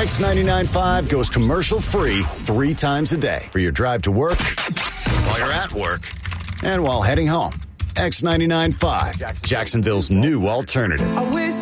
X99.5 goes commercial-free 3 times a day for your drive to work, while you're at work, and while heading home. X99.5, Jacksonville's new alternative. I wish